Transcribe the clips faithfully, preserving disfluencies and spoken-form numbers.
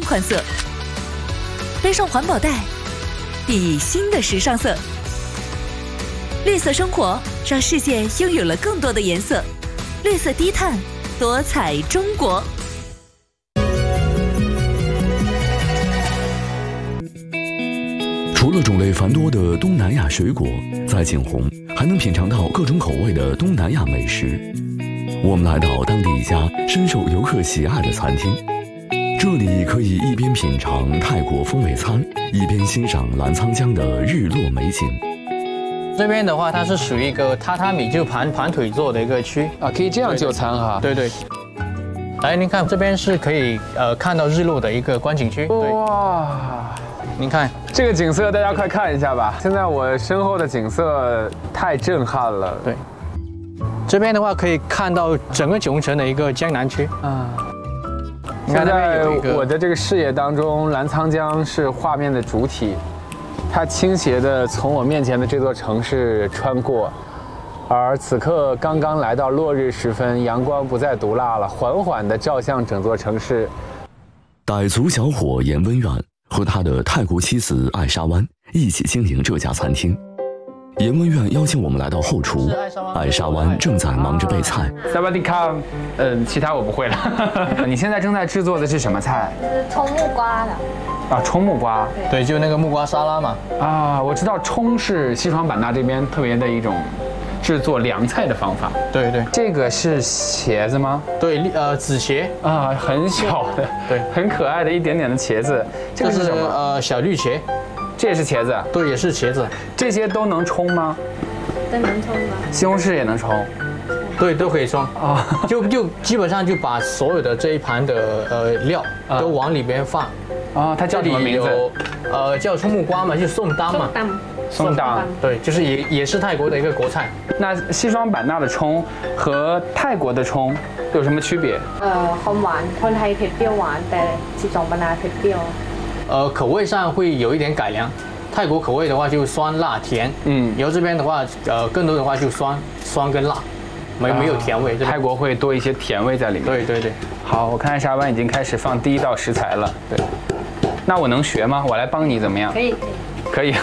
款色。背上环保袋，熠熠新的时尚色。绿色生活让世界拥有了更多的颜色。绿色低碳，多彩中国。 除了种类繁多的东南亚水果，在景洪还能品尝到各种口味的东南亚美食。我们来到当地一家深受游客喜爱的餐厅，这里可以一边品尝泰国风味餐，一边欣赏澜沧江的日落美景。 这边的话，它是属于一个榻榻米，就盘盘腿坐的一个区啊，可以这样就餐哈。 对对。来，您看这边是可以呃看到日落的一个观景区。 哇， 您看这个景色，大家快看一下吧。现在我身后的景色太震撼了。 对。这边的话可以看到整个九龙城的一个江南区啊。现在我的这个视野当中，澜沧江是画面的主体。它倾斜的从我面前的这座城市穿过，而此刻刚刚来到落日时分，阳光不再毒辣了，缓缓地照向整座城市。 傣族小伙严温远和他的泰国妻子艾莎湾一起经营这家餐厅。严温远邀请我们来到后厨，艾莎湾正在忙着备菜。 萨瓦迪卡，嗯，其他我不会了。你现在正在制作的是什么菜？ 是葱木瓜的。 啊，葱木瓜， 对，就那个木瓜沙拉嘛。 啊，我知道葱是西双版纳这边特别的一种制作凉菜的方法。 对对， 这个是茄子吗？ 对，呃，紫茄啊，很小的，对，很可爱的一点点的茄子。这个是什么？ 呃，小绿茄。 这也是茄子？ 对，也是茄子。 这些都能冲吗？ 都能冲吗？ 西红柿也能冲。 对，都可以冲啊，就就基本上就把所有的这一盘的呃料都往里边放。 啊，它叫什么名字？ 呃，叫葱木瓜嘛，就宋当嘛。 宋当， 对，就是也也是泰国的一个国菜。 那西双版纳的葱和泰国的葱有什么区别？ 呃，好玩，คนไทยเผ็ดเปรี้ยวหวาน，แต่西双版纳เผ็ดเปรี้ยว。 呃，口味上会有一点改良。泰国口味的话就酸辣甜，嗯，然后这边的话，呃，更多的话就酸酸跟辣。没没有甜味， 泰国会多一些甜味在里面。 对对对， 好，我看艾莎湾已经开始放第一道食材了。对，那我能学吗？我来帮你怎么样？ 可以， 可以。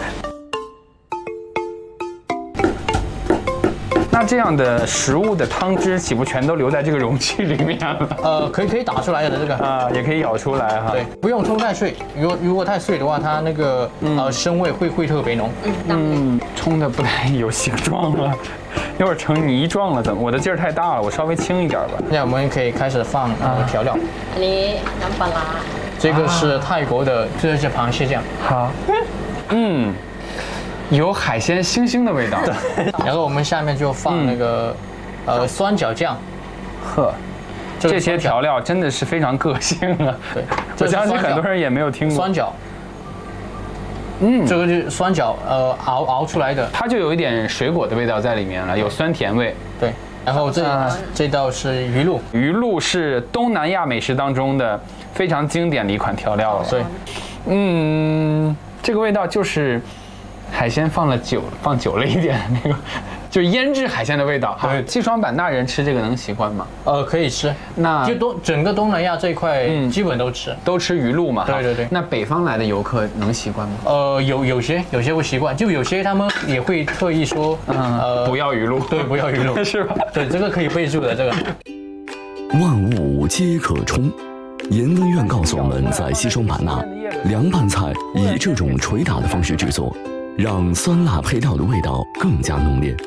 那这样的食物的汤汁岂不全都留在这个容器里面了？ 呃，可以可以打出来的这个啊，也可以舀出来哈。 对，不用冲太碎，如果如果太碎的话，它那个呃生味会会特别浓。 嗯，冲的不太有形状了。一会儿成泥状了，怎么？我的劲儿太大了，我稍微轻一点吧。 那我们可以开始放呃调料。 你南巴拉。 这个是泰国的，这是螃蟹酱。 好。嗯，有海鲜腥腥的味道。 对。然后我们下面就放那个呃酸角酱。 呵，这些调料真的是非常个性啊。对，我相信很多人也没有听过。 酸角。嗯，这个就是酸角，呃，熬熬出来的， 它就有一点水果的味道在里面了，有酸甜味。 对，然后这、呃、这道是鱼露， 鱼露是东南亚美食当中的非常经典的一款调料了。 对， 嗯，这个味道就是海鲜放了久，放久了一点那个，就是腌制海鲜的味道。对，西双版纳人吃这个能习惯吗？ 呃，可以吃。那就东整个东南亚这一块，嗯，基本都吃， 都吃鱼露嘛。 对对对。 那北方来的游客能习惯吗？ 呃，有有些有些会习惯，就有些他们也会特意说， 嗯，呃，不要鱼露。 对，不要鱼露， 是吧？ 对，这个可以备注的这个。 万物皆可冲。严温院告诉我们，在西双版纳，凉拌菜以这种捶打的方式制作，让酸辣配料的味道更加浓烈。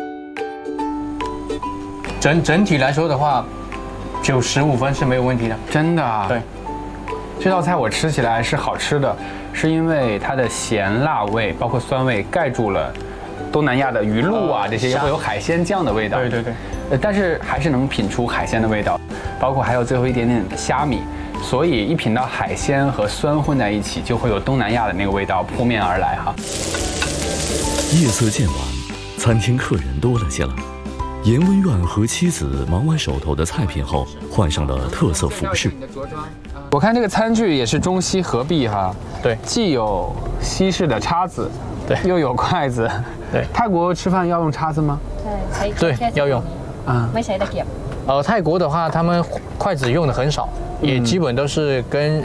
整整体来说的话，九十五分是没有问题的， 真的啊。 对， 这道菜我吃起来是好吃的，是因为它的咸辣味包括酸味盖住了东南亚的鱼露啊，这些也会有海鲜酱的味道。 对对对， 呃，但是还是能品出海鲜的味道，包括还有最后一点点的虾米，所以一品到海鲜和酸混在一起，就会有东南亚的那个味道扑面而来哈。 夜色渐晚，餐厅客人多了些了。严温院和妻子忙完手头的菜品后，换上了特色服饰。 我看这个餐具也是中西合璧哈， 对， 既有西式的叉子， 对， 又有筷子， 对。 泰国吃饭要用叉子吗？ 对，要用。 啊，没谁的夹。 呃，泰国的话，他们筷子用的很少，也基本都是跟